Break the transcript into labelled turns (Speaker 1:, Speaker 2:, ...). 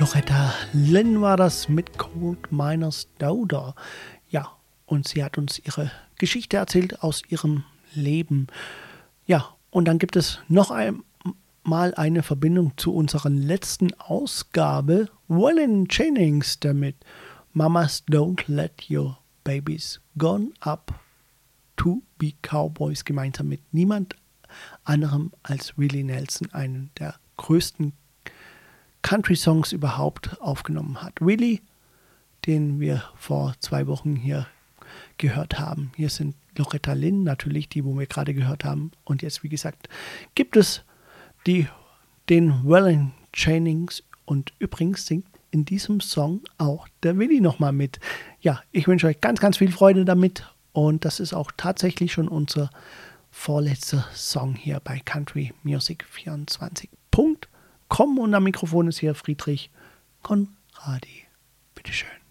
Speaker 1: Loretta Lynn war das mit Cold Miner's Daughter. Ja, und sie hat uns ihre Geschichte erzählt aus ihrem Leben. Ja, und dann gibt es noch einmal eine Verbindung zu unserer letzten Ausgabe. Waylon Jennings damit. Mamas Don't Let Your Babies Gone Up to Be Cowboys, gemeinsam mit niemand anderem als Willie Nelson, einen der größten Country-Songs überhaupt aufgenommen hat. Willie, den wir vor 2 Wochen hier gehört haben. Hier sind Loretta Lynn, natürlich die, wo wir gerade gehört haben. Und jetzt, wie gesagt, gibt es den Waylon Jennings. Und übrigens singt in diesem Song auch der Willie nochmal mit. Ja, ich wünsche euch ganz, ganz viel Freude damit. Und das ist auch tatsächlich schon unser vorletzter Song hier bei Country Music 24.com. Und am Mikrofon ist hier Friedrich Conradi. Bitteschön.